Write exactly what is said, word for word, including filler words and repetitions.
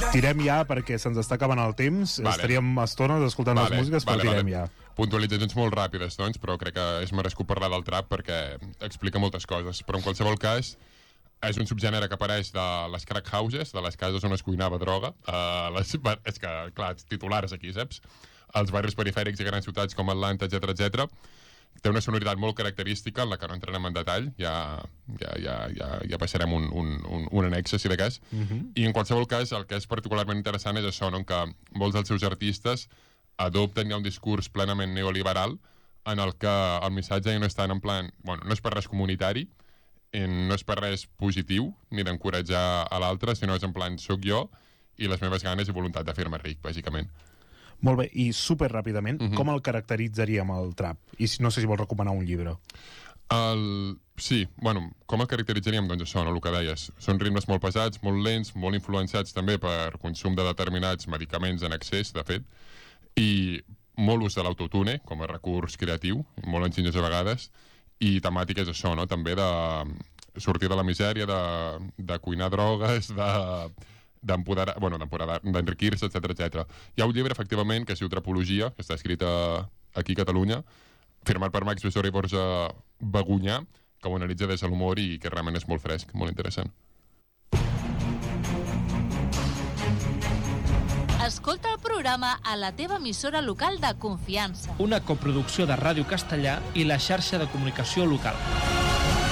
Tirem ja, perquè se'ns està acabant el temps. Vale. Estaríem estones escoltant Vale, les músiques, vale, però tirem vale. ja. Puntualitzacions molt ràpides, doncs, però crec que és merescut parlar del trap perquè explica moltes coses. Però en qualsevol cas, és un subgènere que apareix de les crack houses, de les cases on es cuinava droga. Uh, les, és que, clar, titulars aquí, saps? Els barris perifèrics i grans ciutats com Atlanta, etcètera, etcètera. Té una sonoritat molt característica en la que no entrarem en detall, ja, ja, ja, ja, ja passarem un, un, un, un annexe, si de cas. Uh-huh. I en qualsevol cas, el que és particularment interessant és això, no? Que molts dels seus artistes adopten ja un discurs plenament neoliberal en el que el missatge ja no està en plan... Bueno, no és per res comunitari, no és per res positiu, ni d'encoratjar a l'altre, sinó és en plan, soc jo i les meves ganes i voluntat de fer-me ric, bàsicament. Molt bé, i super ràpidament, Uh-huh. com el caracteritzaríem el trap? I si- no sé si vols recomanar un llibre. El... Sí, bueno, com el caracteritzaríem? Doncs això, no, el que deies. Són ritmes molt pesats, molt lents, molt influenciats també per consum de determinats medicaments en excés, de fet, i molt ús de l'autotune com a recurs creatiu, molt enginyós a vegades, i temàtica és això, no? També de sortir de la misèria, de, de cuinar drogues, de... d'empoderar, bueno, d'empoderar, d'enriquir-se, etcètera, etcètera. Hi ha un llibre, efectivament, que es diu Trapologia, que està escrit a, aquí a Catalunya, firmat per Max Besora i Borja Bagunyà, que ho analitza des de l'humor i que realment és molt fresc, molt interessant. Escolta el programa a la teva emissora local de confiança. Una coproducció de Ràdio Castellà i la xarxa de comunicació local.